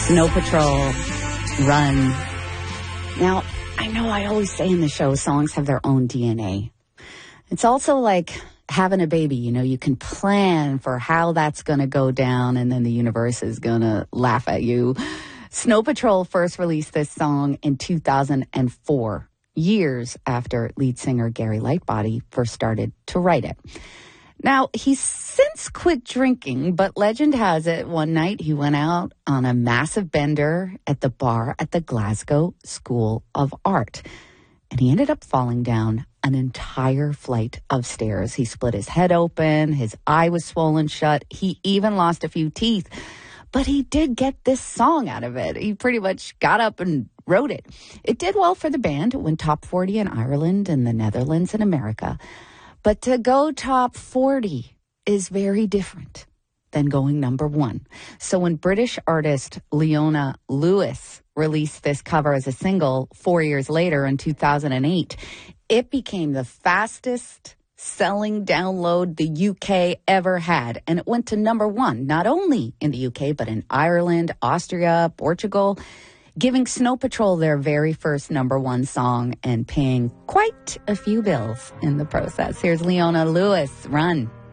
Snow Patrol, Run. Now, I know I always say in the show, songs have their own DNA. It's also like having a baby. You know, you can plan for how that's going to go down, and then the universe is going to laugh at you. Snow Patrol first released this song in 2004, years after lead singer Gary Lightbody first started to write it. Now, he's since quit drinking, but legend has it one night he went out on a massive bender at the bar at the Glasgow School of Art. And he ended up falling down an entire flight of stairs. He split his head open, his eye was swollen shut, he even lost a few teeth. But he did get this song out of it. He pretty much got up and wrote it. It did well for the band. It went top 40 in Ireland and the Netherlands and America. But to go top 40 is very different than going number one. So when British artist Leona Lewis released this cover as a single 4 years later in 2008, it became the fastest selling download the UK ever had. And it went to number one, not only in the UK, but in Ireland, Austria, Portugal, giving Snow Patrol their very first number one song and paying quite a few bills in the process. Here's Leona Lewis, Run.